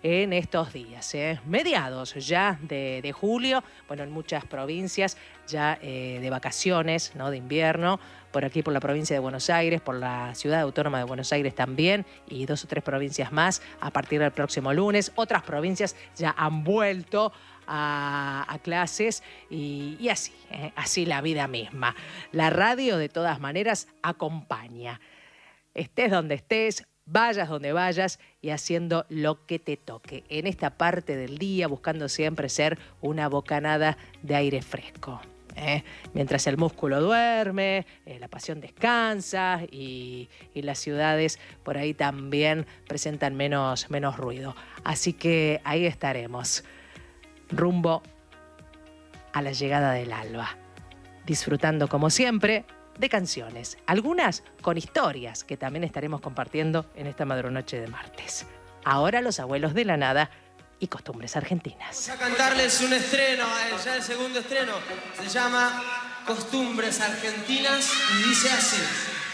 en estos días, mediados ya de julio, bueno, en muchas provincias ya de vacaciones, ¿no?, de invierno, por aquí por la provincia de Buenos Aires, por la ciudad autónoma de Buenos Aires también, y 2 o 3 provincias más a partir del próximo lunes. Otras provincias ya han vuelto a clases y así, así la vida misma. La radio, de todas maneras, acompaña. Estés donde estés, vayas donde vayas y haciendo lo que te toque. En esta parte del día, buscando siempre ser una bocanada de aire fresco. Mientras el músculo duerme, la pasión descansa y las ciudades por ahí también presentan menos ruido. Así que ahí estaremos, rumbo a la llegada del alba, disfrutando como siempre de canciones, algunas con historias que también estaremos compartiendo en esta madrunoche de martes. Ahora Los Abuelos de la Nada y Costumbres Argentinas. Vamos a cantarles un estreno, ya el segundo estreno, se llama Costumbres Argentinas y dice así.